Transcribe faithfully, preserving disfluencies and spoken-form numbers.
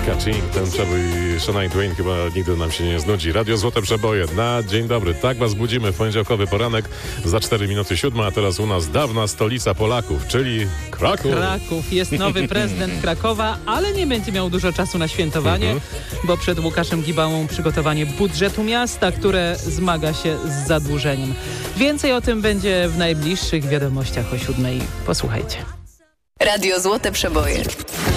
Ka-ching, ten przebój Shania Twain chyba nigdy nam się nie znudzi. Radio Złote Przeboje na dzień dobry. Tak was budzimy w poniedziałkowy poranek za cztery minuty siódma, a teraz u nas dawna stolica Polaków, czyli Kraków. Kraków. Jest nowy prezydent Krakowa, ale nie będzie miał dużo czasu na świętowanie, mhm. bo przed Łukaszem Gibałą przygotowanie budżetu miasta, które zmaga się z zadłużeniem. Więcej o tym będzie w najbliższych wiadomościach o siódmej. Posłuchajcie. Radio Złote Przeboje.